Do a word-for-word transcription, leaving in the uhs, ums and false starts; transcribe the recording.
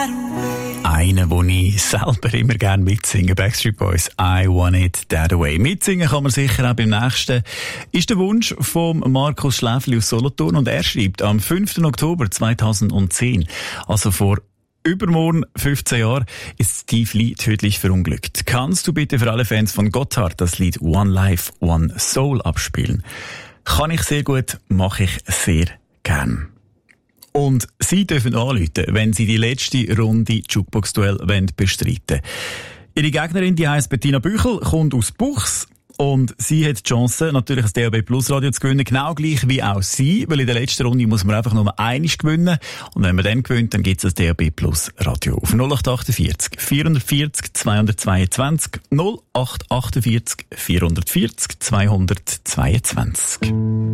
Einen, den ich selber immer gerne mitsinge. Backstreet Boys, I Want It That Way. Mitsingen kann man sicher auch beim nächsten. Ist der Wunsch von Markus Schläfli aus Solothurn und er schreibt am fünften Oktober zweitausendzehn, also vor übermorgen fünfzehn Jahren, ist Steve Lee tödlich verunglückt. Kannst du bitte für alle Fans von Gotthard das Lied One Life, One Soul abspielen? Kann ich sehr gut, mache ich sehr gern. Und Sie dürfen anrufen, wenn Sie die letzte Runde Jukebox-Duell bestreiten wollen. Ihre Gegnerin, die heisst Bettina Büchel, kommt aus Buchs. Und sie hat die Chance, natürlich ein D A B Plus Radio zu gewinnen, genau gleich wie auch sie, weil in der letzten Runde muss man einfach nur einiges gewinnen. Und wenn man dann gewinnt, dann gibt es ein D A B Plus Radio. Auf null acht achtundvierzig vierhundertvierzig zweihundertzweiundzwanzig null acht achtundvierzig vierhundertvierzig zweihundertzweiundzwanzig.